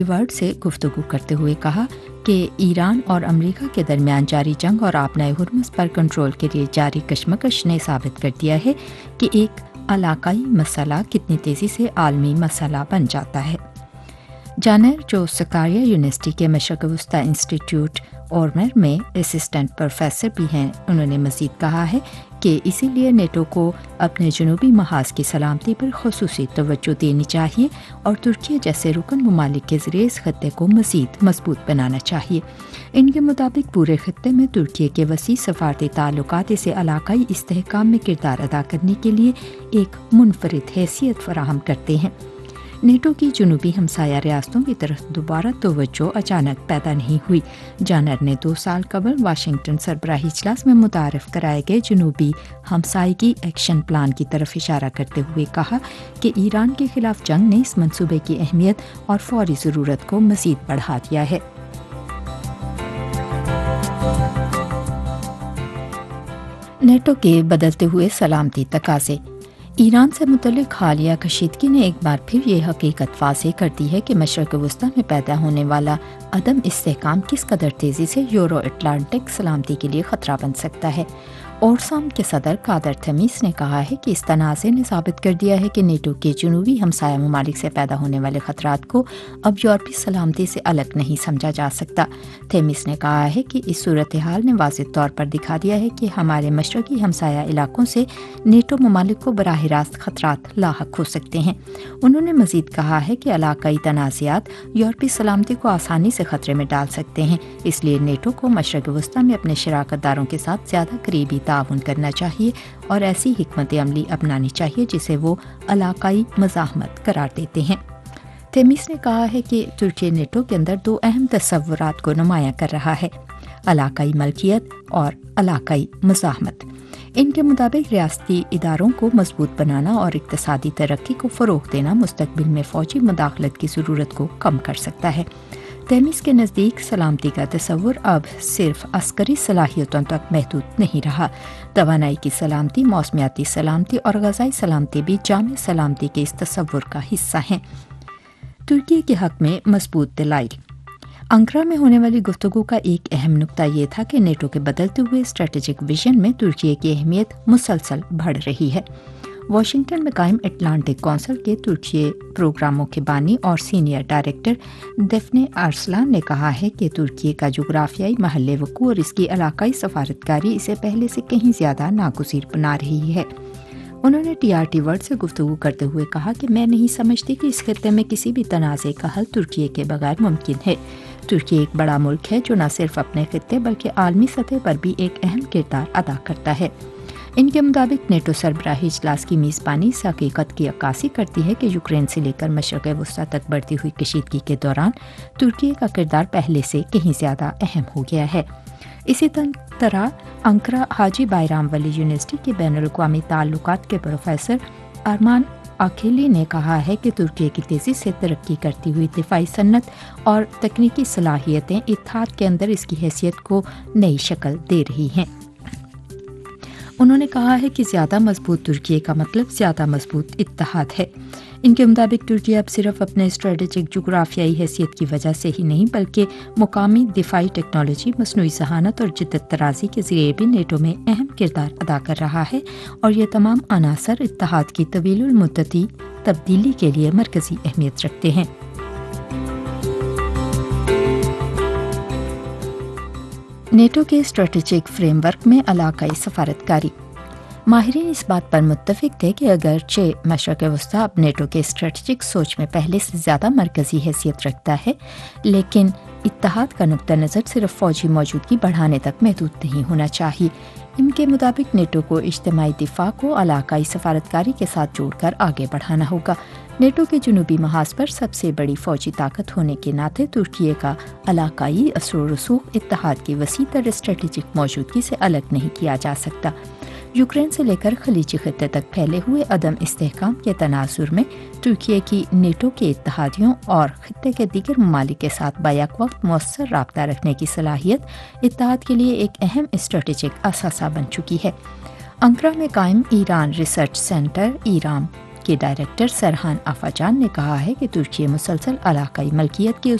Word سے گفتگو کرتے ہوئے کہا کہ ایران اور امریکہ کے درمیان جاری جنگ اور آبنائے ہرمز پر کنٹرول کے لیے جاری کشمکش نے ثابت کر دیا ہے کہ ایک علاقائی مسئلہ کتنی تیزی سے عالمی مسئلہ بن جاتا ہے۔ جانر جو سکاریا یونیورسٹی کے مشرق وسطی انسٹیٹیوٹ اورمر میں اسسٹنٹ پروفیسر بھی ہیں، انہوں نے مزید کہا ہے کہ اسی لیے نیٹو کو اپنے جنوبی محاذ کی سلامتی پر خصوصی توجہ دینی چاہیے اور ترکی جیسے رکن ممالک کے ذریعے اس خطے کو مزید مضبوط بنانا چاہیے۔ ان کے مطابق پورے خطے میں ترکی کے وسیع سفارتی تعلقات اسے علاقائی استحکام میں کردار ادا کرنے کے لیے ایک منفرد حیثیت فراہم کرتے ہیں۔ نیٹو کی جنوبی ہمسایہ ریاستوں کی طرف دوبارہ توجہ اچانک پیدا نہیں ہوئی۔ جانر نے 2 سال قبل واشنگٹن سربراہی اجلاس میں متعارف کرائے گئے جنوبی ہمسائیگی ایکشن پلان کی طرف اشارہ کرتے ہوئے کہا کہ ایران کے خلاف جنگ نے اس منصوبے کی اہمیت اور فوری ضرورت کو مزید بڑھا دیا ہے۔ نیٹو کے بدلتے ہوئے سلامتی تقاضے۔ ایران سے متعلق حالیہ کشیدگی نے ایک بار پھر یہ حقیقت واضح کر دی ہے کہ مشرق وسطی میں پیدا ہونے والا عدم استحکام کس قدر تیزی سے یورو اٹلانٹک سلامتی کے لیے خطرہ بن سکتا ہے۔ اورسام کے صدر قادر تھمیس نے کہا ہے کہ اس تنازع نے ثابت کر دیا ہے کہ نیٹو کے جنوبی ہمسایہ ممالک سے پیدا ہونے والے خطرات کو اب یورپی سلامتی سے الگ نہیں سمجھا جا سکتا۔ تھمیس نے کہا ہے کہ اس صورتحال نے واضح طور پر دکھا دیا ہے کہ ہمارے مشرقی ہمسایہ علاقوں سے نیٹو ممالک کو براہ راست خطرات لاحق ہو سکتے ہیں۔ انہوں نے مزید کہا ہے کہ علاقائی تنازعات یورپی سلامتی کو آسانی سے خطرے میں ڈال سکتے ہیں، اس لیے نیٹو کو مشرق وسطی میں اپنے شراکت داروں کے ساتھ زیادہ قریبی تعاون کرنا چاہیے اور ایسی حکمت عملی اپنانی چاہیے جسے وہ علاقائی مزاحمت قرار دیتے ہیں۔ تھمیس نے کہا ہے کہ ترکی نیٹو کے اندر 2 اہم تصورات کو نمایاں کر رہا ہے: علاقائی ملکیت اور علاقائی مزاحمت۔ ان کے مطابق ریاستی اداروں کو مضبوط بنانا اور اقتصادی ترقی کو فروغ دینا مستقبل میں فوجی مداخلت کی ضرورت کو کم کر سکتا ہے۔ تھمیس کے نزدیک سلامتی کا تصور اب صرف عسکری صلاحیتوں تک محدود نہیں رہا۔ توانائی کی سلامتی، موسمیاتی سلامتی اور غذائی سلامتی بھی جامع سلامتی کے اس تصور کا حصہ ہیں۔ ترکی کے حق میں مضبوط دلائل۔ انقرہ میں ہونے والی گفتگو کا ایک اہم نقطہ یہ تھا کہ نیٹو کے بدلتے ہوئے اسٹریٹجک ویژن میں ترکی کی اہمیت مسلسل بڑھ رہی ہے۔ واشنگٹن میں قائم اٹلانٹک کونسل کے ترکی پروگراموں کے بانی اور سینئر ڈائریکٹر دفنے ارسلان نے کہا ہے کہ ترکی کا جغرافیائی محل وقوع اور اس کی علاقائی سفارتکاری اسے پہلے سے کہیں زیادہ ناگزیر بنا رہی ہے۔ انہوں نے TRT ورڈ سے گفتگو کرتے ہوئے کہا کہ میں نہیں سمجھتی کہ اس خطے میں کسی بھی تنازع کا حل ترکی کے بغیر ممکن ہے۔ ترکی ایک بڑا ملک ہے جو نہ صرف اپنے خطے بلکہ عالمی سطح پر بھی ایک اہم کردار ادا کرتا ہے۔ ان کے مطابق نیٹو سربراہی اجلاس کی میزبانی اس حقیقت کی عکاسی کرتی ہے کہ یوکرین سے لے کر مشرق وسطی تک بڑھتی ہوئی کشیدگی کے دوران ترکی کا کردار پہلے سے کہیں زیادہ اہم ہو گیا ہے۔ اسی طرح انقرہ حاجی بائرام ولی یونیورسٹی کے بین الاقوامی تعلقات کے پروفیسر ارمان آکھیلی نے کہا ہے کہ ترکی کی تیزی سے ترقی کرتی ہوئی دفاعی صنعت اور تکنیکی صلاحیتیں اتحاد کے اندر اس کی حیثیت کو نئی شکل دے رہی ہیں۔ انہوں نے کہا ہے کہ زیادہ مضبوط ترکی کا مطلب زیادہ مضبوط اتحاد ہے۔ ان کے مطابق ترکی اب صرف اپنے اسٹریٹجک جغرافیائی حیثیت کی وجہ سے ہی نہیں بلکہ مقامی دفاعی ٹیکنالوجی، مصنوعی ذہانت اور جدت طرازی کے ذریعے بھی نیٹو میں اہم کردار ادا کر رہا ہے، اور یہ تمام عناصر اتحاد کی طویل المدتی تبدیلی کے لیے مرکزی اہمیت رکھتے ہیں۔ نیٹو کے اسٹریٹجک فریم ورک میں علاقائی سفارتکاری۔ ماہرین اس بات پر متفق تھے کہ اگرچہ مشرق وسطی اب نیٹو کے اسٹریٹجک سوچ میں پہلے سے زیادہ مرکزی حیثیت رکھتا ہے، لیکن اتحاد کا نقطہ نظر صرف فوجی موجودگی بڑھانے تک محدود نہیں ہونا چاہیے۔ ان کے مطابق نیٹو کو اجتماعی دفاع کو علاقائی سفارتکاری کے ساتھ جوڑ کر آگے بڑھانا ہوگا۔ نیٹو کے جنوبی محاذ پر سب سے بڑی فوجی طاقت ہونے کے ناطے ترکی کا علاقائی اثر و رسوخ اتحاد کی وسیع تر اسٹریٹجک موجودگی سے الگ نہیں کیا جا سکتا۔ یوکرین سے لے کر خلیجی خطے تک پھیلے ہوئے عدم استحکام کے تناظر میں ترکی کی نیٹو کے اتحادیوں اور خطے کے دیگر ممالک کے ساتھ بیک وقت مؤثر رابطہ رکھنے کی صلاحیت اتحاد کے لیے ایک اہم اسٹریٹجک اثاثہ بن چکی ہے۔ انقرہ میں قائم ایران ریسرچ سینٹر ایرام के डायरेक्टर सरहान आफाजान ने कहा है कि तुर्की मुसलसल इलाकाई मलकियत के